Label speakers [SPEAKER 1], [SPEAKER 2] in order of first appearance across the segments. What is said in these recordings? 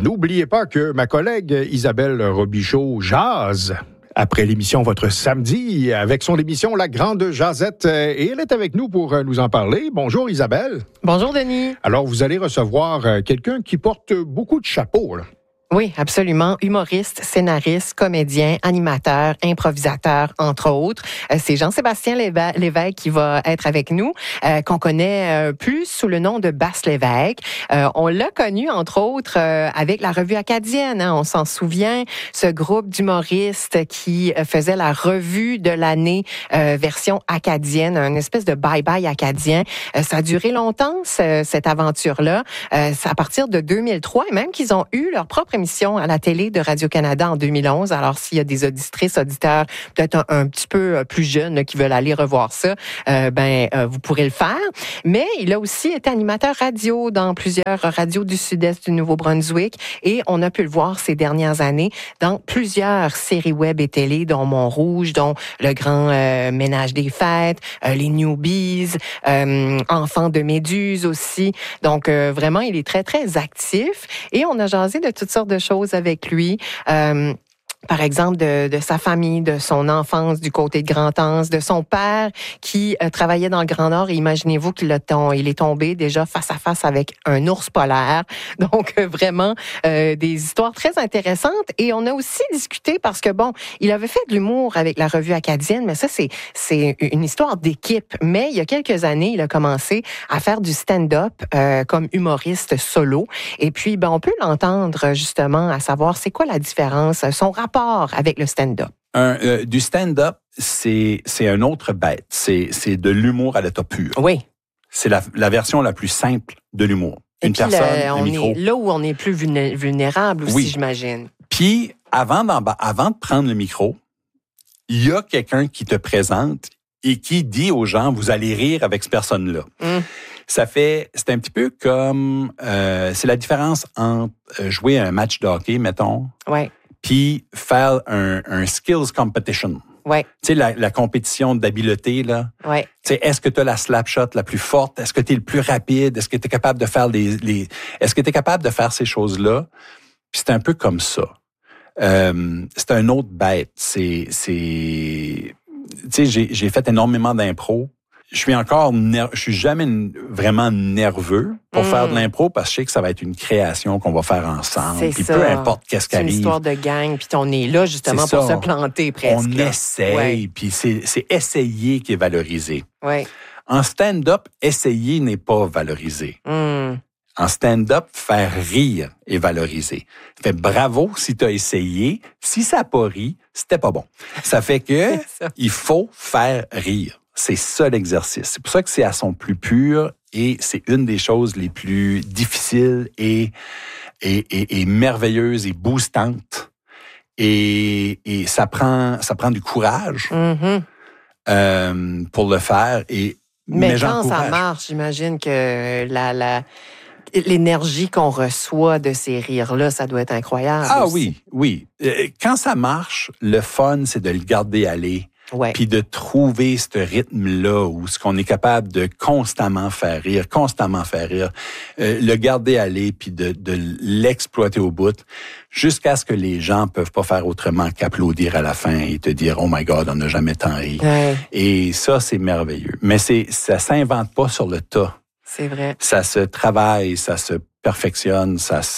[SPEAKER 1] n'oubliez pas que ma collègue Isabelle Robichaud jase après l'émission Votre Samedi avec son émission La Grande Jazette. Et elle est avec nous pour nous en parler. Bonjour Isabelle.
[SPEAKER 2] Bonjour Denis.
[SPEAKER 1] Alors, vous allez recevoir quelqu'un qui porte beaucoup de chapeaux, là.
[SPEAKER 2] Oui, absolument. Humoriste, scénariste, comédien, animateur, improvisateur, entre autres. C'est Jean-Sébastien Lévesque qui va être avec nous, qu'on connaît plus sous le nom de Basse Lévesque. On l'a connu, entre autres, avec la Revue Acadienne. Hein, on s'en souvient, ce groupe d'humoristes qui faisait la revue de l'année version acadienne, une espèce de bye-bye acadien. Ça a duré longtemps, cette aventure-là. C'est à partir de 2003, et même qu'ils ont eu leur propre émission à la télé de Radio-Canada en 2011. Alors, s'il y a des auditrices, auditeurs, peut-être un petit peu plus jeunes là, qui veulent aller revoir ça, vous pourrez le faire. Mais il a aussi été animateur radio dans plusieurs radios du sud-est du Nouveau-Brunswick et on a pu le voir ces dernières années dans plusieurs séries web et télé, dont Montrouge, dont Le Grand Ménage des Fêtes, Les Newbies, Enfants de Méduse aussi. Donc, vraiment, il est très, très actif et on a jasé de toutes sortes de choses avec lui. Par exemple, de sa famille, de son enfance du côté de Grand-Anse, de son père qui travaillait dans le Grand Nord. Et imaginez-vous qu'il il est tombé déjà face à face avec un ours polaire. Donc, vraiment, des histoires très intéressantes. Et on a aussi discuté parce que, bon, il avait fait de l'humour avec la Revue Acadienne, mais ça, c'est une histoire d'équipe. Mais il y a quelques années, il a commencé à faire du stand-up comme humoriste solo. Et puis, on peut l'entendre justement à savoir c'est quoi la différence, son rapport avec le stand-up.
[SPEAKER 3] Du stand-up, c'est un autre bête. C'est de l'humour à l'état pur.
[SPEAKER 2] Oui.
[SPEAKER 3] C'est la version la plus simple de l'humour.
[SPEAKER 2] Une personne, un micro. Est là où on est plus vulnérable aussi, j'imagine.
[SPEAKER 3] Puis, avant de prendre le micro, il y a quelqu'un qui te présente et qui dit aux gens, vous allez rire avec cette personne-là. C'est un petit peu comme, c'est la différence entre jouer un match de hockey, mettons.
[SPEAKER 2] Ouais.
[SPEAKER 3] Puis faire un skills competition.
[SPEAKER 2] Ouais.
[SPEAKER 3] Tu sais, la compétition d'habileté, là.
[SPEAKER 2] Ouais.
[SPEAKER 3] Tu sais, est-ce que tu as la slap shot la plus forte? Est-ce que tu es le plus rapide? Est-ce que tu es capable de faire est-ce que tu es capable de faire ces choses-là? Puis c'est un peu comme ça. C'est un autre bête. Tu sais, j'ai fait énormément d'impro. Je suis jamais vraiment nerveux pour faire de l'impro parce que je sais que ça va être une création qu'on va faire ensemble. Puis peu importe qu'est-ce qui arrive.
[SPEAKER 2] C'est une histoire de gang, puis on est là justement pour se planter presque.
[SPEAKER 3] On essaye, puis c'est essayer qui est valorisé.
[SPEAKER 2] Ouais.
[SPEAKER 3] En stand-up, essayer n'est pas valorisé. En stand-up, faire rire est valorisé. Fait bravo si tu as essayé. Si ça n'a pas ri, c'était pas bon. Ça fait que il faut faire rire. C'est ça l'exercice. C'est pour ça que c'est à son plus pur et c'est une des choses les plus difficiles et merveilleuses et boostantes. Et ça prend du courage pour le faire.
[SPEAKER 2] Mais quand ça marche, j'imagine que l'énergie qu'on reçoit de ces rires-là, ça doit être incroyable.
[SPEAKER 3] Ah
[SPEAKER 2] aussi.
[SPEAKER 3] oui. Quand ça marche, le fun, c'est de le garder aller.
[SPEAKER 2] Ouais.
[SPEAKER 3] Puis de trouver ce rythme-là où ce qu'on est capable de constamment faire rire, le garder aller puis de l'exploiter au bout jusqu'à ce que les gens peuvent pas faire autrement qu'applaudir à la fin et te dire « Oh my God, on n'a jamais tant ri
[SPEAKER 2] ouais. ».
[SPEAKER 3] Et ça, c'est merveilleux. Mais ça s'invente pas sur le tas.
[SPEAKER 2] C'est vrai.
[SPEAKER 3] Ça se travaille, ça se perfectionne,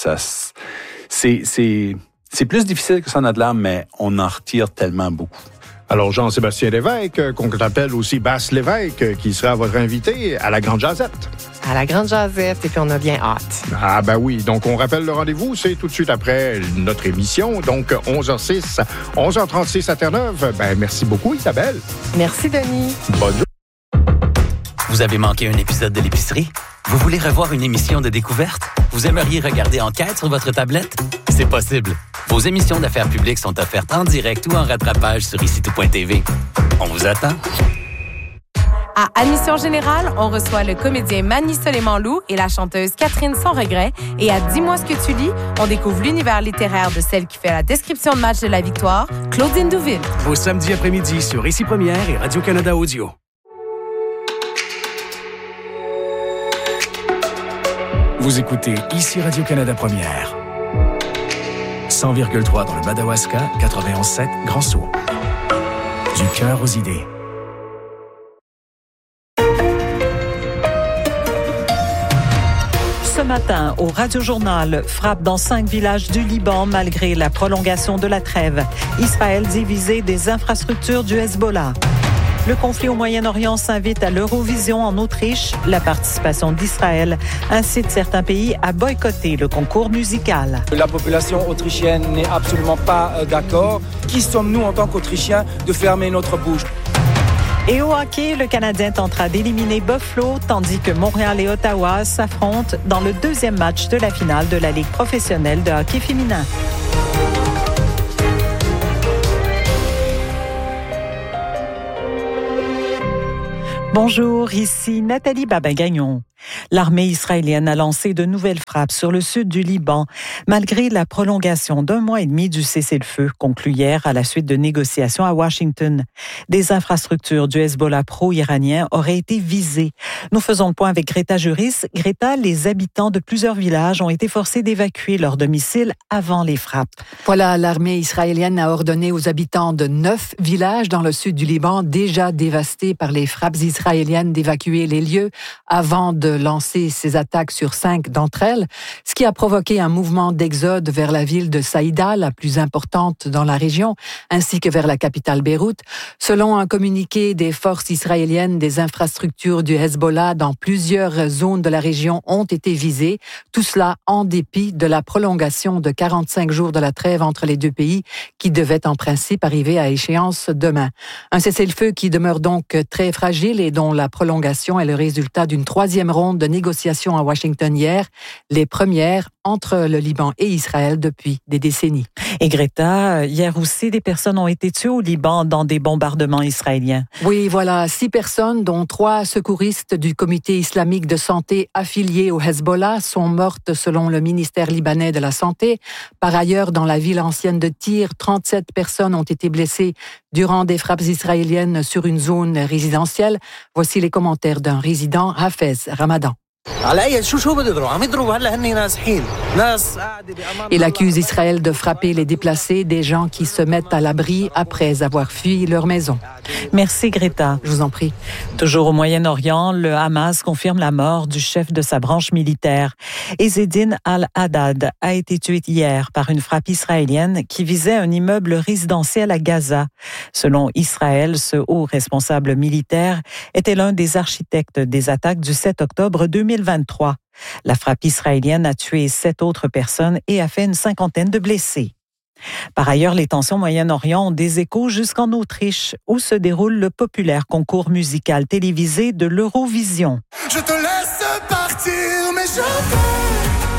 [SPEAKER 3] c'est plus difficile que ça en a de l'air, mais on en retire tellement beaucoup.
[SPEAKER 1] Alors, Jean-Sébastien Lévesque, qu'on appelle aussi Basse Lévesque, qui sera votre invité à la Grande Jazette.
[SPEAKER 2] À la Grande Jazette, et puis on a bien hâte.
[SPEAKER 1] Ah ben oui, donc on rappelle le rendez-vous, c'est tout de suite après notre émission, donc 11h06, 11h36 à Terre-Neuve. Merci beaucoup Isabelle.
[SPEAKER 2] Merci Denis.
[SPEAKER 1] Bonne journée.
[SPEAKER 4] Vous avez manqué un épisode de l'épicerie? Vous voulez revoir une émission de découverte? Vous aimeriez regarder Enquête sur votre tablette? C'est possible. Vos émissions d'affaires publiques sont offertes en direct ou en rattrapage sur ici-tout.tv. On vous attend.
[SPEAKER 5] À Admission Générale, on reçoit le comédien Manny Soleiman-Loup et la chanteuse Catherine Sans Regret. Et à Dis-moi ce que tu lis, on découvre l'univers littéraire de celle qui fait la description de match de la victoire, Claudine Douville.
[SPEAKER 6] Vos samedis après-midi sur Ici Première et Radio-Canada Audio. Vous écoutez Ici Radio-Canada Première. 100,3 dans le Madawaska, 91,7 Grand-Sault. Du cœur aux idées.
[SPEAKER 7] Ce matin, au Radio-Journal, frappe dans 5 villages du Liban malgré la prolongation de la trêve. Israël dit viser des infrastructures du Hezbollah. Le conflit au Moyen-Orient s'invite à l'Eurovision en Autriche. La participation d'Israël incite certains pays à boycotter le concours musical.
[SPEAKER 8] La population autrichienne n'est absolument pas d'accord. Qui sommes-nous en tant qu'Autrichiens de fermer notre bouche?
[SPEAKER 7] Et au hockey, le Canadien tentera d'éliminer Buffalo, tandis que Montréal et Ottawa s'affrontent dans le 2e match de la finale de la Ligue professionnelle de hockey féminin. Bonjour, ici Nathalie Babin-Gagnon. L'armée israélienne a lancé de nouvelles frappes sur le sud du Liban, malgré la prolongation d'1 mois et demi du cessez-le-feu, conclu hier à la suite de négociations à Washington. Des infrastructures du Hezbollah pro-iranien auraient été visées. Nous faisons le point avec Greta Juris. Greta, les habitants de plusieurs villages ont été forcés d'évacuer leur domicile avant les frappes.
[SPEAKER 9] Voilà, l'armée israélienne a ordonné aux habitants de 9 villages dans le sud du Liban, déjà dévastés par les frappes israéliennes, d'évacuer les lieux avant de lancer ses attaques sur 5 d'entre elles, ce qui a provoqué un mouvement d'exode vers la ville de Saïda, la plus importante dans la région, ainsi que vers la capitale Beyrouth. Selon un communiqué des forces israéliennes, des infrastructures du Hezbollah dans plusieurs zones de la région ont été visées, tout cela en dépit de la prolongation de 45 jours de la trêve entre les deux pays qui devait en principe arriver à échéance demain. Un cessez-le-feu qui demeure donc très fragile et dont la prolongation est le résultat d'une 3e ronde de négociations à Washington hier, les premières entre le Liban et Israël depuis des décennies.
[SPEAKER 7] Et Greta, hier aussi, des personnes ont été tuées au Liban dans des bombardements israéliens.
[SPEAKER 9] Oui, voilà, 6 personnes, dont 3 secouristes du comité islamique de santé affiliés au Hezbollah, sont mortes selon le ministère libanais de la Santé. Par ailleurs, dans la ville ancienne de Tyr, 37 personnes ont été blessées durant des frappes israéliennes sur une zone résidentielle. Voici les commentaires d'un résident, Hafez Ramadan. Il accuse Israël de frapper les déplacés, des gens qui se mettent à l'abri après avoir fui leur maison.
[SPEAKER 7] Merci Greta.
[SPEAKER 9] Je vous en prie.
[SPEAKER 7] Toujours au Moyen-Orient, le Hamas confirme la mort du chef de sa branche militaire. Ezzedine al-Haddad a été tué hier par une frappe israélienne qui visait un immeuble résidentiel à Gaza. Selon Israël, ce haut responsable militaire était l'un des architectes des attaques du 7 octobre 2023. La frappe israélienne a tué 7 autres personnes et a fait une 50aine de blessés. Par ailleurs, les tensions au Moyen-Orient ont des échos jusqu'en Autriche, où se déroule le populaire concours musical télévisé de l'Eurovision.
[SPEAKER 10] Je te laisse partir, mais je veux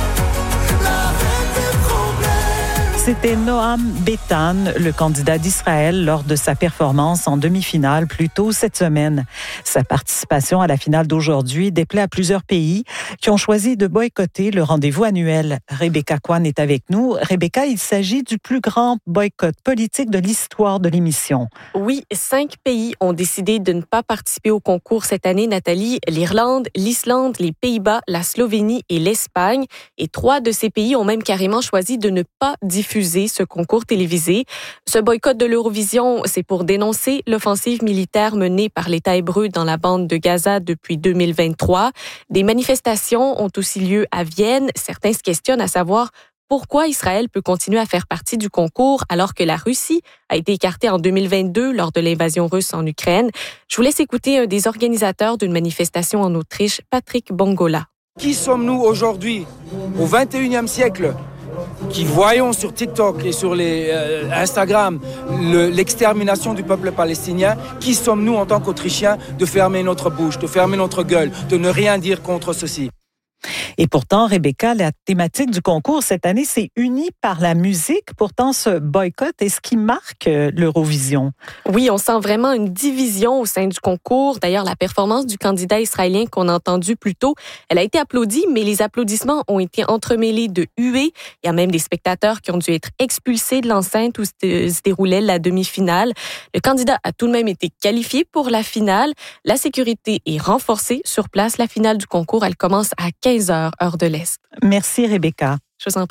[SPEAKER 10] la reine des problèmes.
[SPEAKER 7] C'était Noam Betan, le candidat d'Israël, lors de sa performance en demi-finale plus tôt cette semaine. Sa participation à la finale d'aujourd'hui déplaît à plusieurs pays qui ont choisi de boycotter le rendez-vous annuel. Rebecca Kwan est avec nous. Rebecca, il s'agit du plus grand boycott politique de l'histoire de l'émission.
[SPEAKER 11] Oui, 5 pays ont décidé de ne pas participer au concours cette année, Nathalie. L'Irlande, l'Islande, les Pays-Bas, la Slovénie et l'Espagne. Et 3 de ces pays ont même carrément choisi de ne pas diffuser ce concours télévisé. Ce boycott de l'Eurovision, c'est pour dénoncer l'offensive militaire menée par l'État hébreu dans la bande de Gaza depuis 2023. Des manifestations ont aussi lieu à Vienne. Certains se questionnent à savoir pourquoi Israël peut continuer à faire partie du concours alors que la Russie a été écartée en 2022 lors de l'invasion russe en Ukraine. Je vous laisse écouter un des organisateurs d'une manifestation en Autriche, Patrick Bongola.
[SPEAKER 8] Qui sommes-nous aujourd'hui, au 21e siècle, qui voyons sur TikTok et sur les Instagram l'extermination du peuple palestinien? Qui sommes-nous en tant qu'Autrichiens de fermer notre bouche, de fermer notre gueule, de ne rien dire contre ceci?
[SPEAKER 7] Et pourtant, Rebecca, la thématique du concours cette année s'est unie par la musique. Pourtant, ce boycott est ce qui marque l'Eurovision.
[SPEAKER 11] Oui, on sent vraiment une division au sein du concours. D'ailleurs, la performance du candidat israélien qu'on a entendu plus tôt, elle a été applaudie, mais les applaudissements ont été entremêlés de huées. Il y a même des spectateurs qui ont dû être expulsés de l'enceinte où se déroulait la demi-finale. Le candidat a tout de même été qualifié pour la finale. La sécurité est renforcée sur place. La finale du concours, elle commence à 15h, heure de l'Est.
[SPEAKER 7] Merci, Rebecca.
[SPEAKER 11] Je vous en prie.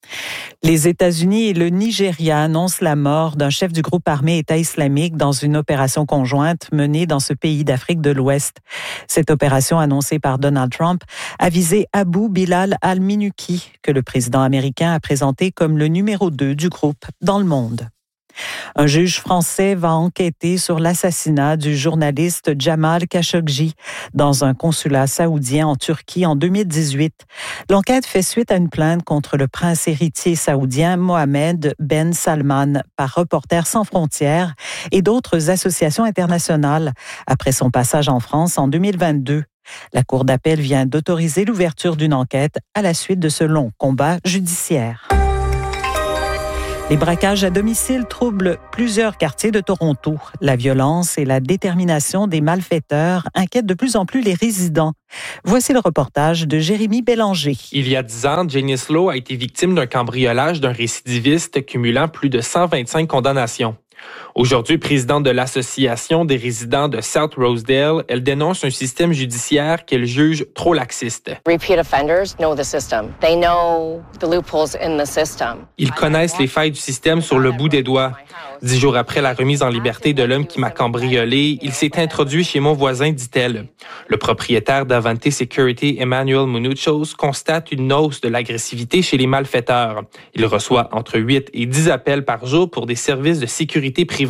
[SPEAKER 7] Les États-Unis et le Nigeria annoncent la mort d'un chef du groupe armé État islamique dans une opération conjointe menée dans ce pays d'Afrique de l'Ouest. Cette opération annoncée par Donald Trump a visé Abu Bilal al-Minuki, que le président américain a présenté comme le numéro 2 du groupe dans le monde. Un juge français va enquêter sur l'assassinat du journaliste Jamal Khashoggi dans un consulat saoudien en Turquie en 2018. L'enquête fait suite à une plainte contre le prince héritier saoudien Mohammed Ben Salman par Reporters sans frontières et d'autres associations internationales après son passage en France en 2022. La Cour d'appel vient d'autoriser l'ouverture d'une enquête à la suite de ce long combat judiciaire. Les braquages à domicile troublent plusieurs quartiers de Toronto. La violence et la détermination des malfaiteurs inquiètent de plus en plus les résidents. Voici le reportage de Jérémy Bélanger.
[SPEAKER 12] Il y a 10 ans, Janice Lowe a été victime d'un cambriolage d'un récidiviste cumulant plus de 125 condamnations. Aujourd'hui présidente de l'Association des résidents de South Rosedale, elle dénonce un système judiciaire qu'elle juge trop laxiste. Ils connaissent les failles du système sur le bout des doigts. 10 jours après la remise en liberté de l'homme qui m'a cambriolé, il s'est introduit chez mon voisin, dit-elle. Le propriétaire d'Avante Security, Emmanuel Munuchos, constate une hausse de l'agressivité chez les malfaiteurs. Il reçoit entre 8 et 10 appels par jour pour des services de sécurité privée.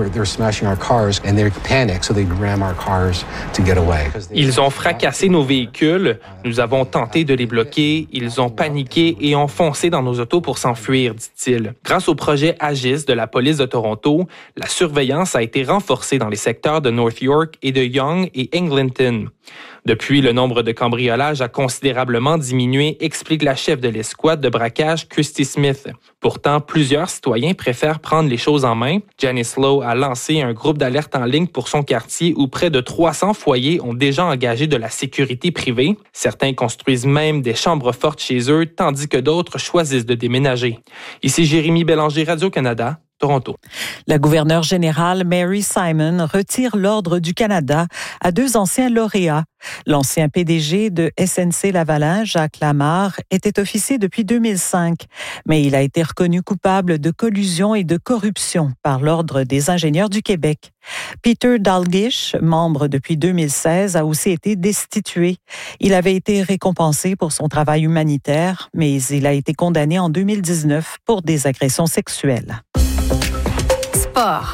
[SPEAKER 12] Ils ont fracassé nos véhicules. Nous avons tenté de les bloquer. Ils ont paniqué et ont foncé dans nos autos pour s'enfuir, dit-il. Grâce au projet AGIS de la police de Toronto, la surveillance a été renforcée dans les secteurs de North York et de Yonge et Eglinton. Depuis, le nombre de cambriolages a considérablement diminué, explique la chef de l'escouade de braquage, Christy Smith. Pourtant, plusieurs citoyens préfèrent prendre les choses en main. Janice Lowe a lancé un groupe d'alerte en ligne pour son quartier où près de 300 foyers ont déjà engagé de la sécurité privée. Certains construisent même des chambres fortes chez eux, tandis que d'autres choisissent de déménager. Ici Jérémy Bélanger, Radio-Canada. Toronto.
[SPEAKER 7] La gouverneure générale Mary Simon retire l'Ordre du Canada à 2 anciens lauréats. L'ancien PDG de SNC-Lavalin, Jacques Lamarre, était officier depuis 2005, mais il a été reconnu coupable de collusion et de corruption par l'Ordre des ingénieurs du Québec. Peter Dalglish, membre depuis 2016, a aussi été destitué. Il avait été récompensé pour son travail humanitaire, mais il a été condamné en 2019 pour des agressions sexuelles.
[SPEAKER 5] Sport.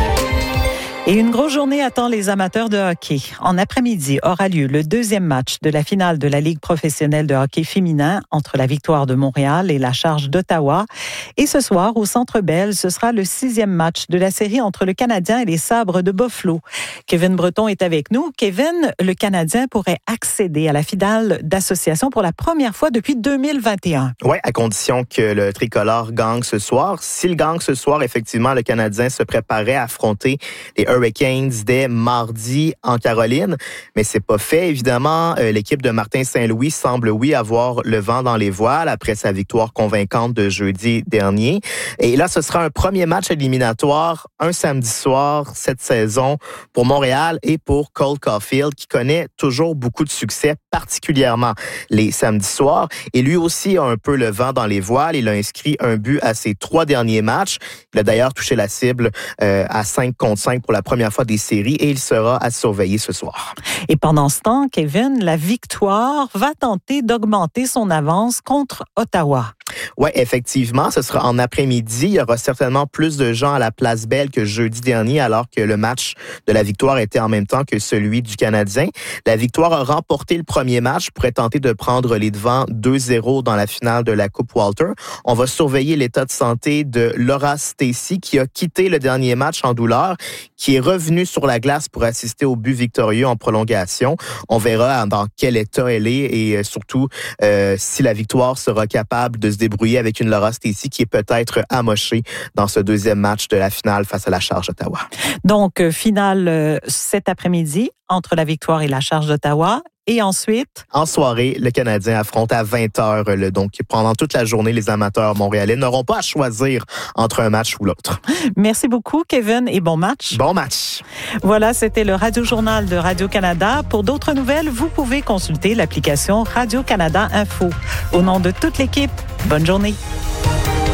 [SPEAKER 7] Et une grosse journée attend les amateurs de hockey. En après-midi aura lieu le 2e match de la finale de la Ligue professionnelle de hockey féminin entre la Victoire de Montréal et la Charge d'Ottawa. Et ce soir, au Centre Bell, ce sera le 6e match de la série entre le Canadien et les Sabres de Buffalo. Kevin Breton est avec nous. Kevin, le Canadien pourrait accéder à la finale d'association pour la première fois depuis 2021.
[SPEAKER 13] Oui, à condition que le tricolore gagne ce soir. S'il gagne ce soir, effectivement, le Canadien se préparait à affronter les Hurricanes dès mardi en Caroline, mais c'est pas fait. Évidemment, l'équipe de Martin Saint-Louis semble, avoir le vent dans les voiles après sa victoire convaincante de jeudi dernier. Et là, ce sera un premier match éliminatoire, un samedi soir cette saison pour Montréal et pour Cole Caulfield, qui connaît toujours beaucoup de succès, particulièrement les samedis soirs. Et lui aussi a un peu le vent dans les voiles. Il a inscrit un but à ses 3 derniers matchs. Il a d'ailleurs touché la cible à 5-5 pour la première fois des séries et il sera à surveiller ce soir.
[SPEAKER 7] Et pendant ce temps, Kevin, la Victoire va tenter d'augmenter son avance contre Ottawa.
[SPEAKER 13] Oui, effectivement, ce sera en après-midi. Il y aura certainement plus de gens à la Place Bell que jeudi dernier, alors que le match de la Victoire était en même temps que celui du Canadien. La Victoire a remporté le premier match, pourrait tenter de prendre les devants 2-0 dans la finale de la Coupe Walter. On va surveiller l'état de santé de Laura Stacey, qui a quitté le dernier match en douleur, qui est revenue sur la glace pour assister au but victorieux en prolongation. On verra dans quel état elle est et surtout si la Victoire sera capable de se débrouiller avec une Laura Stacey qui est peut-être amochée dans ce 2e match de la finale face à la Charge d'Ottawa.
[SPEAKER 7] Donc, finale cet après-midi entre la Victoire et la Charge d'Ottawa. Et ensuite?
[SPEAKER 13] En soirée, le Canadien affronte à 20h. Donc, pendant toute la journée, les amateurs montréalais n'auront pas à choisir entre un match ou l'autre.
[SPEAKER 7] Merci beaucoup, Kevin, et bon match.
[SPEAKER 13] Bon match.
[SPEAKER 7] Voilà, c'était le Radio-Journal de Radio-Canada. Pour d'autres nouvelles, vous pouvez consulter l'application Radio-Canada Info. Au nom de toute l'équipe, bonne journée.